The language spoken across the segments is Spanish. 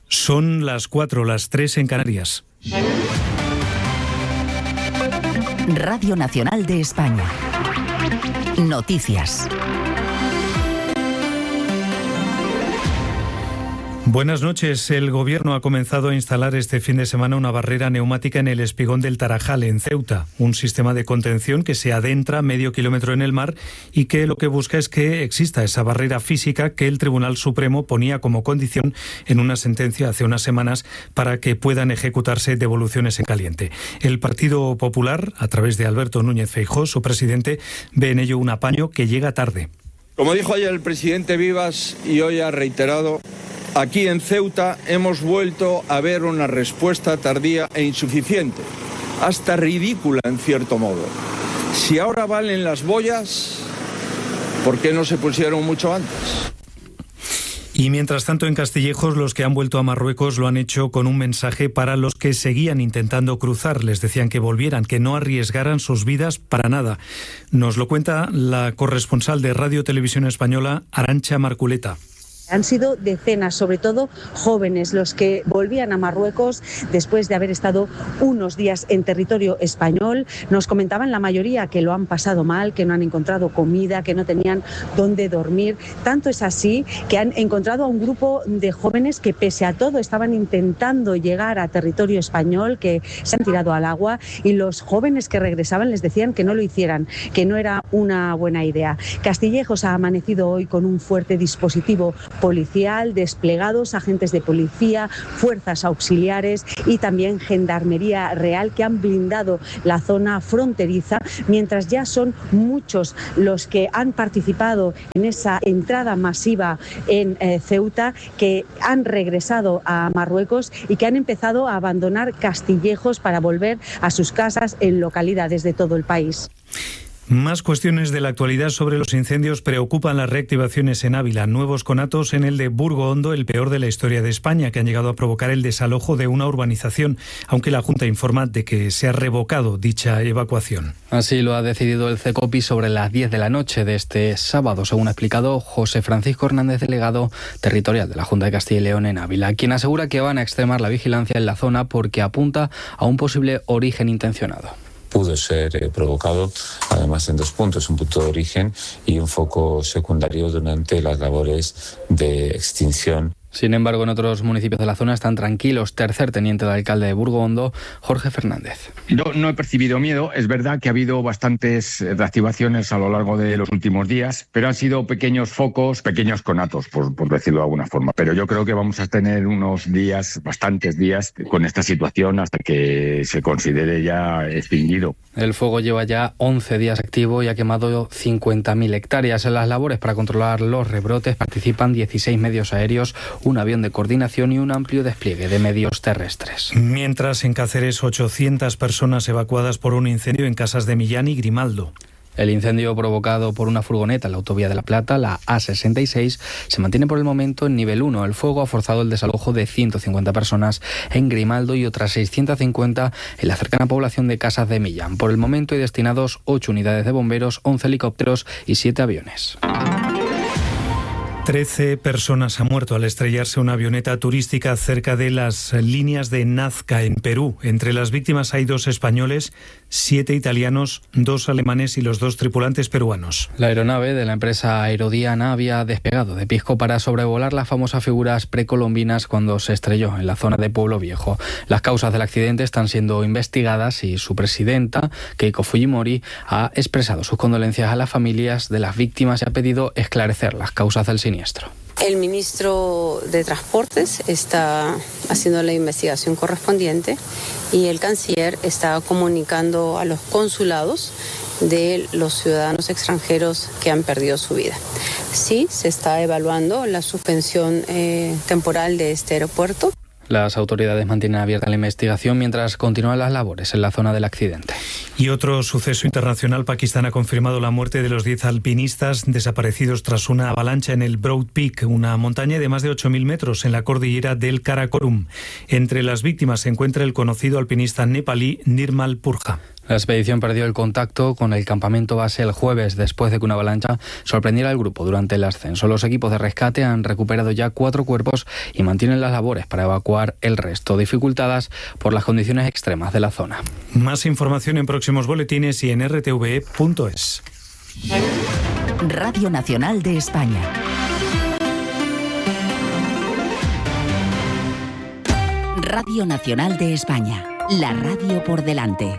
Son las 4, las 3 en Canarias. Radio Nacional de España. Noticias. Buenas noches. El Gobierno ha comenzado a instalar este fin de semana una barrera neumática en el espigón del Tarajal, en Ceuta. Un sistema de contención que se adentra medio kilómetro en el mar y que lo que busca es que exista esa barrera física que el Tribunal Supremo ponía como condición en una sentencia hace unas semanas para que puedan ejecutarse devoluciones en caliente. El Partido Popular, a través de Alberto Núñez Feijóo, su presidente, ve en ello un apaño que llega tarde. Como dijo ayer el presidente Vivas y hoy ha reiterado, aquí en Ceuta hemos vuelto a ver una respuesta tardía e insuficiente, hasta ridícula en cierto modo. Si ahora valen las boyas, ¿por qué no se pusieron mucho antes? Y mientras tanto, en Castillejos, los que han vuelto a Marruecos lo han hecho con un mensaje para los que seguían intentando cruzar. Les decían que volvieran, que no arriesgaran sus vidas para nada. Nos lo cuenta la corresponsal de Radio Televisión Española, Arantxa Marculeta. Han sido decenas, sobre todo jóvenes, los que volvían a Marruecos después de haber estado unos días en territorio español. Nos comentaban la mayoría que lo han pasado mal, que no han encontrado comida, que no tenían dónde dormir. Tanto es así que han encontrado a un grupo de jóvenes que pese a todo estaban intentando llegar a territorio español, que se han tirado al agua, y los jóvenes que regresaban les decían que no lo hicieran, que no era una buena idea. Castillejos ha amanecido hoy con un fuerte dispositivo policial, desplegados agentes de policía, fuerzas auxiliares y también gendarmería real que han blindado la zona fronteriza, mientras ya son muchos los que han participado en esa entrada masiva en Ceuta, que han regresado a Marruecos y que han empezado a abandonar Castillejos para volver a sus casas en localidades de todo el país. Más cuestiones de la actualidad sobre los incendios preocupan las reactivaciones en Ávila. Nuevos conatos en el de Burgo Hondo, el peor de la historia de España, que han llegado a provocar el desalojo de una urbanización, aunque la Junta informa de que se ha revocado dicha evacuación. Así lo ha decidido el CECOPI sobre las 10 de la noche de este sábado, según ha explicado José Francisco Hernández, delegado territorial de la Junta de Castilla y León en Ávila, quien asegura que van a extremar la vigilancia en la zona porque apunta a un posible origen intencionado. Pudo ser provocado, además, en 2 puntos, un punto de origen y un foco secundario durante las labores de extinción. Sin embargo, en otros municipios de la zona están tranquilos. Tercer teniente de alcalde de Burgo Hondo, Jorge Fernández. No he percibido miedo. Es verdad que ha habido bastantes reactivaciones a lo largo de los últimos días, pero han sido pequeños focos, pequeños conatos, por decirlo de alguna forma. Pero yo creo que vamos a tener unos días, bastantes días, con esta situación hasta que se considere ya extinguido. El fuego lleva ya 11 días activo y ha quemado 50.000 hectáreas. En las labores para controlar los rebrotes participan 16 medios aéreos, un avión de coordinación y un amplio despliegue de medios terrestres. Mientras, en Cáceres, 800 personas evacuadas por un incendio en Casas de Millán y Grimaldo. El incendio provocado por una furgoneta en la autovía de La Plata, la A66, se mantiene por el momento en nivel 1. El fuego ha forzado el desalojo de 150 personas en Grimaldo y otras 650 en la cercana población de Casas de Millán. Por el momento hay destinados 8 unidades de bomberos, 11 helicópteros y 7 aviones. 13 personas han muerto al estrellarse una avioneta turística cerca de las líneas de Nazca, en Perú. Entre las víctimas hay 2 españoles, 7 italianos, 2 alemanes y los 2 tripulantes peruanos. La aeronave de la empresa Aerodiana había despegado de Pisco para sobrevolar las famosas figuras precolombinas cuando se estrelló en la zona de Pueblo Viejo. Las causas del accidente están siendo investigadas y su presidenta, Keiko Fujimori, ha expresado sus condolencias a las familias de las víctimas y ha pedido esclarecer las causas del siniestro. El ministro de Transportes está haciendo la investigación correspondiente y el canciller está comunicando a los consulados de los ciudadanos extranjeros que han perdido su vida. Sí, se está evaluando la suspensión temporal de este aeropuerto. Las autoridades mantienen abierta la investigación mientras continúan las labores en la zona del accidente. Y otro suceso internacional: Pakistán ha confirmado la muerte de los 10 alpinistas desaparecidos tras una avalancha en el Broad Peak, una montaña de más de 8.000 metros en la cordillera del Karakorum. Entre las víctimas se encuentra el conocido alpinista nepalí Nirmal Purja. La expedición perdió el contacto con el campamento base el jueves después de que una avalancha sorprendiera al grupo durante el ascenso. Los equipos de rescate han recuperado ya 4 cuerpos y mantienen las labores para evacuar el resto, dificultadas por las condiciones extremas de la zona. Más información en próximos boletines y en rtve.es. Radio Nacional de España. Radio Nacional de España. La radio por delante.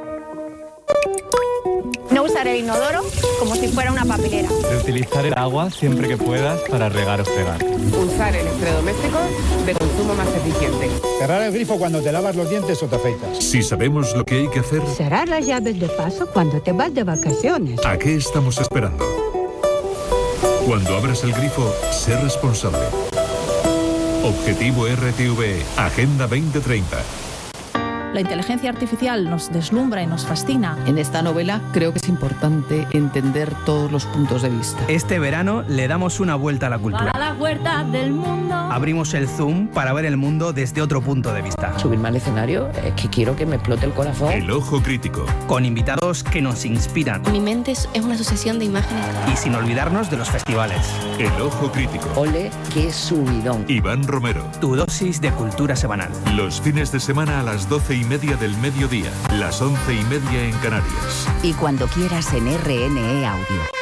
No usar el inodoro como si fuera una papelera. Reutilizar el agua siempre que puedas para regar o fregar. Usar electrodomésticos de consumo más eficiente. Cerrar el grifo cuando te lavas los dientes o te afeitas. Si sabemos lo que hay que hacer... Cerrar las llaves de paso cuando te vas de vacaciones. ¿A qué estamos esperando? Cuando abras el grifo, sé responsable. Objetivo RTV, Agenda 2030. La inteligencia artificial nos deslumbra y nos fascina. En esta novela creo que es importante entender todos los puntos de vista. Este verano le damos una vuelta a la cultura. Para las puertas del mundo. Abrimos el zoom para ver el mundo desde otro punto de vista. Subirme al escenario es que quiero que me explote el corazón. El ojo crítico. Con invitados que nos inspiran. Mi mente es una sucesión de imágenes. Y sin olvidarnos de los festivales. El ojo crítico. Ole, qué subidón. Iván Romero. Tu dosis de cultura semanal. Los fines de semana a las 12:30 del mediodía, las 11:30 en Canarias. Y cuando quieras en RNE Audio.